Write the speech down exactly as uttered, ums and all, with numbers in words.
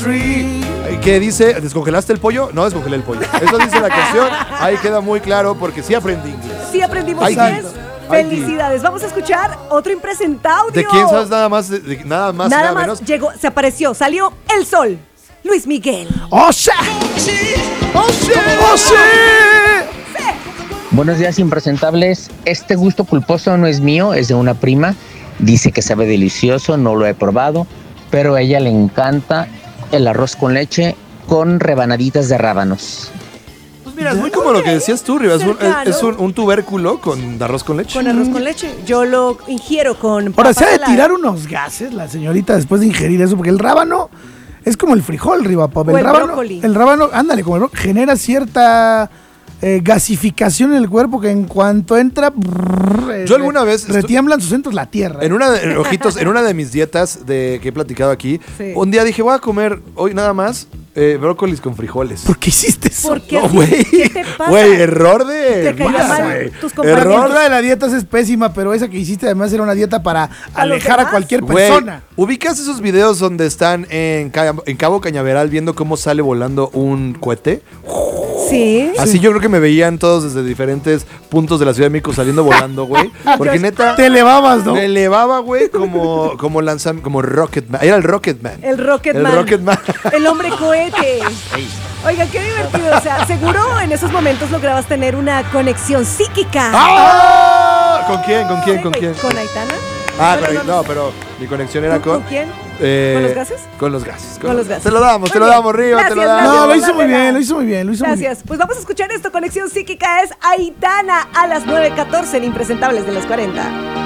Que dice, ¿descongelaste el pollo? No descongelé el pollo. Eso dice la canción. Ahí queda muy claro porque sí aprendí inglés. Sí aprendimos Ay, inglés. Ay, Felicidades. Vamos a escuchar otro impresentaudio. ¿De quién sabes nada más? De, de, nada más, nada, nada más menos. llegó, se apareció, salió el sol. Luis Miguel. ¡Oh, sí! ¡Oh, sí! ¡Oh, sí! Buenos días, impresentables. Este gusto culposo no es mío, es de una prima. Dice que sabe delicioso, no lo he probado, pero a ella le encanta el arroz con leche con rebanaditas de rábanos. Pues mira, es muy como lo que decías tú, Rivas. Es, un, es un, un tubérculo con arroz con leche. Con arroz con leche. Yo lo ingiero con Ahora, se ha de tirar unos gases la señorita después de ingerir eso, porque el rábano es como el frijol, Rivapop. El, el rábano, brócoli. el rábano, ándale, como el brócoli, genera cierta eh, gasificación en el cuerpo que en cuanto entra, brrr, Yo alguna vez retiemblan sus centros la tierra. En una de, ojitos, en una de mis dietas de que he platicado aquí, sí. un día dije, voy a comer hoy nada más eh, brócolis con frijoles. ¿Por qué hiciste eso? ¿Por qué? No, güey. ¿Qué te pasa? Güey, error de... Te caía mal güey. tus compañeros. Error. Otra de la dieta es pésima, pero esa que hiciste además era una dieta para ¿A alejar a cualquier Güey, persona. ¿ubicas esos videos donde están en, Ca- en Cabo Cañaveral viendo cómo sale volando un cohete? Sí. Así yo creo que me veían todos desde diferentes puntos de la Ciudad de México saliendo volando, güey. Porque neta... Te elevabas, ¿no? Me elevaba, güey, como, como lanzam, como Rocketman. Era el Rocketman. El Rocketman. El Rocketman. El hombre cohete. Oigan, qué divertido. O sea, seguro en esos momentos lograbas tener una conexión psíquica. ¡Ah! ¿Con quién? ¿Con quién? Sí, ¿Con güey, quién? ¿Con Aitana? Ah, No, con- no, no. no, pero mi conexión era ¿Con, con... con quién? eh, ¿Con los gases? Con los gases. Con los gases. Te lo damos, Muy te lo bien. damos, Río, te lo Gracias, damos. No, lo gracias, hizo muy Dávila. bien, lo hizo muy bien, lo hizo muy bien. Gracias. Pues vamos a escuchar esto. Conexión psíquica es Aitana a las nueve catorce en Impresentables de los cuarenta.